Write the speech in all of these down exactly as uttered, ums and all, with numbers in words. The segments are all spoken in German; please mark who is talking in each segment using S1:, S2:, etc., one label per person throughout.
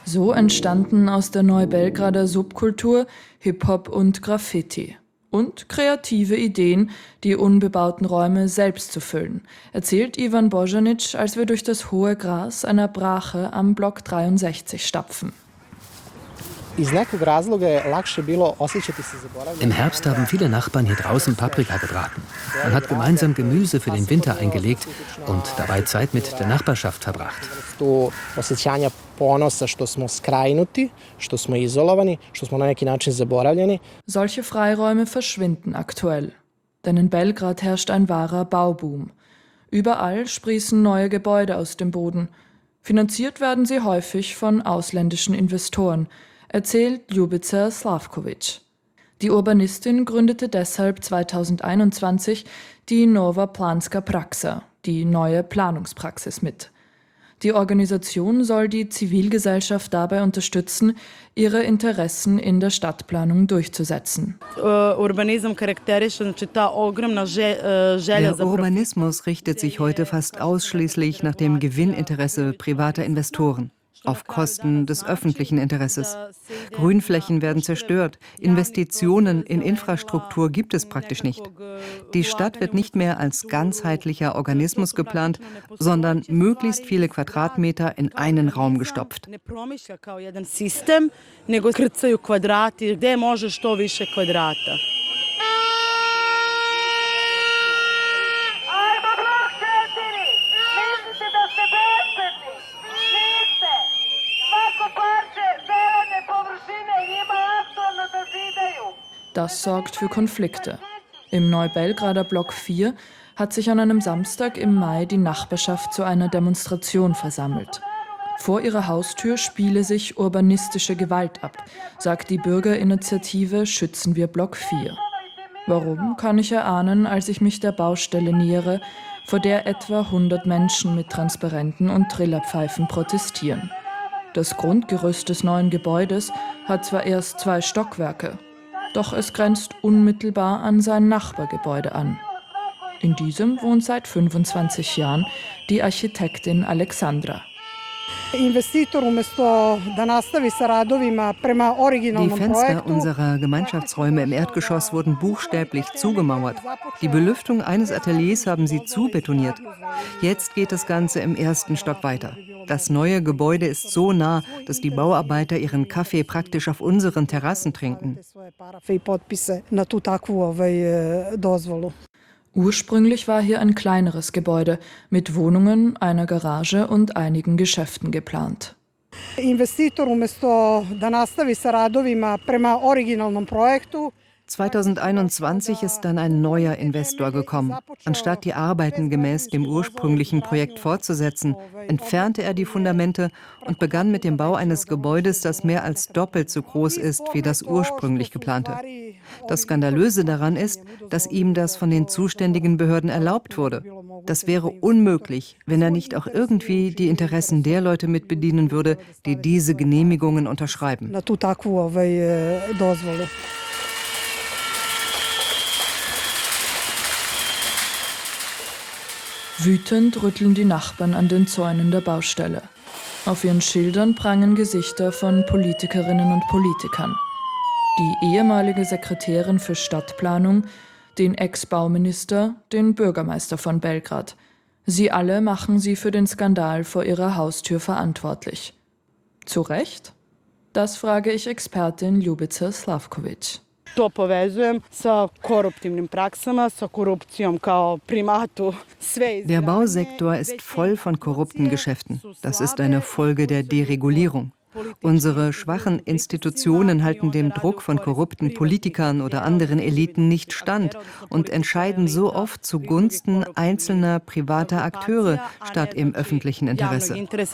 S1: So entstanden aus der Neubelgrader Subkultur Hip-Hop und Graffiti. Und kreative Ideen, die unbebauten Räume selbst zu füllen, erzählt Ivan Bojanic, als wir durch das hohe Gras einer Brache am Block dreiundsechzig stapfen.
S2: Im Herbst haben viele Nachbarn hier draußen Paprika gebraten. Man hat gemeinsam Gemüse für den Winter eingelegt und dabei Zeit mit der Nachbarschaft verbracht.
S1: Solche Freiräume verschwinden aktuell. Denn in Belgrad herrscht ein wahrer Bauboom. Überall sprießen neue Gebäude aus dem Boden. Finanziert werden sie häufig von ausländischen Investoren, erzählt Ljubica Slavkovic. Die Urbanistin gründete deshalb zweitausendeinundzwanzig die Nova Planska Praksa, die neue Planungspraxis, mit. Die Organisation soll die Zivilgesellschaft dabei unterstützen, ihre Interessen in der Stadtplanung durchzusetzen.
S3: Der
S4: Urbanismus richtet sich heute fast ausschließlich nach dem Gewinninteresse privater Investoren, auf Kosten des öffentlichen Interesses. Grünflächen werden zerstört, Investitionen in Infrastruktur gibt es praktisch nicht. Die Stadt wird nicht mehr als ganzheitlicher Organismus geplant, sondern möglichst viele Quadratmeter in einen Raum gestopft.
S1: Das sorgt für Konflikte. Im Neubelgrader Block vier hat sich an einem Samstag im Mai die Nachbarschaft zu einer Demonstration versammelt. Vor ihrer Haustür spiele sich urbanistische Gewalt ab, sagt die Bürgerinitiative Schützen wir Block vier. Warum, kann ich erahnen, als ich mich der Baustelle nähere, vor der etwa hundert Menschen mit Transparenten und Trillerpfeifen protestieren. Das Grundgerüst des neuen Gebäudes hat zwar erst zwei Stockwerke, doch es grenzt unmittelbar an sein Nachbargebäude an. In diesem wohnt seit fünfundzwanzig Jahren die Architektin Alexandra.
S4: Die Fenster unserer Gemeinschaftsräume im Erdgeschoss wurden buchstäblich zugemauert. Die Belüftung eines Ateliers haben sie zubetoniert. Jetzt geht das Ganze im ersten Stock weiter. Das neue Gebäude ist so nah, dass die Bauarbeiter ihren Kaffee praktisch auf unseren Terrassen trinken.
S1: Ursprünglich war hier ein kleineres Gebäude mit Wohnungen, einer Garage und einigen Geschäften geplant.
S4: zweitausendeinundzwanzig ist dann ein neuer Investor gekommen. Anstatt die Arbeiten gemäß dem ursprünglichen Projekt fortzusetzen, entfernte er die Fundamente und begann mit dem Bau eines Gebäudes, das mehr als doppelt so groß ist wie das ursprünglich geplante. Das Skandalöse daran ist, dass ihm das von den zuständigen Behörden erlaubt wurde. Das wäre unmöglich, wenn er nicht auch irgendwie die Interessen der Leute mitbedienen würde, die diese Genehmigungen unterschreiben.
S1: Wütend rütteln die Nachbarn an den Zäunen der Baustelle. Auf ihren Schildern prangen Gesichter von Politikerinnen und Politikern. Die ehemalige Sekretärin für Stadtplanung, den Ex-Bauminister, den Bürgermeister von Belgrad. Sie alle machen sie für den Skandal vor ihrer Haustür verantwortlich. Zu Recht? Das frage ich Expertin Ljubica Slavkovic.
S4: Der Bausektor ist voll von korrupten Geschäften. Das ist eine Folge der Deregulierung. Unsere schwachen Institutionen halten dem Druck von korrupten Politikern oder anderen Eliten nicht stand und entscheiden so oft zugunsten einzelner privater Akteure statt im öffentlichen Interesse.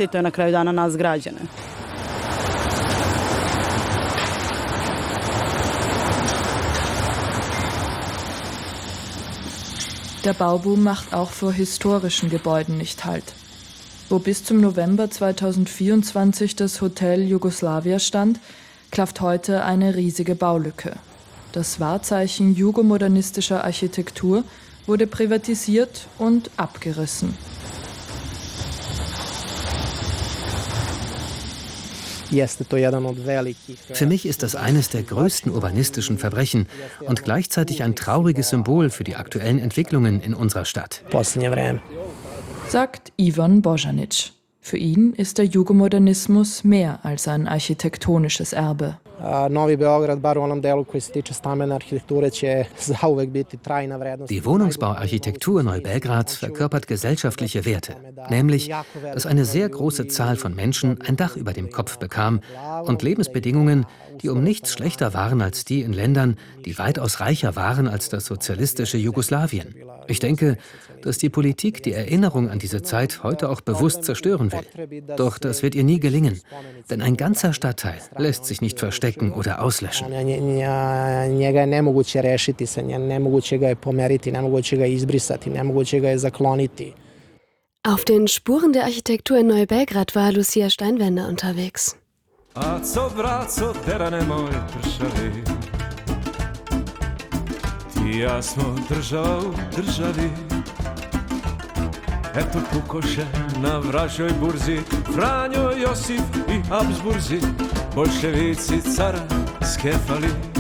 S1: Der Bauboom macht auch vor historischen Gebäuden nicht Halt. Wo bis zum November zweitausendvierundzwanzig das Hotel Jugoslavia stand, klafft heute eine riesige Baulücke. Das Wahrzeichen jugomodernistischer Architektur wurde privatisiert und abgerissen.
S2: Für mich ist das eines der größten urbanistischen Verbrechen und gleichzeitig ein trauriges Symbol für die aktuellen Entwicklungen in unserer Stadt.
S1: Sagt Ivan Bojanic. Für ihn ist der Jugomodernismus mehr als ein architektonisches Erbe.
S2: Die Wohnungsbauarchitektur Neubelgrads verkörpert gesellschaftliche Werte, nämlich, dass eine sehr große Zahl von Menschen ein Dach über dem Kopf bekam und Lebensbedingungen, die um nichts schlechter waren als die in Ländern, die weitaus reicher waren als das sozialistische Jugoslawien. Ich denke, dass die Politik die Erinnerung an diese Zeit heute auch bewusst zerstören will. Doch das wird ihr nie gelingen, denn ein ganzer Stadtteil lässt sich nicht verstecken oder auslöschen.
S3: Auf den Spuren der Architektur in Neubelgrad war Lucia Steinwender unterwegs.
S5: Eto pukoše na vražoj burzi, Franjo, Josif i Habsburzi, boljševici, cara, skefali.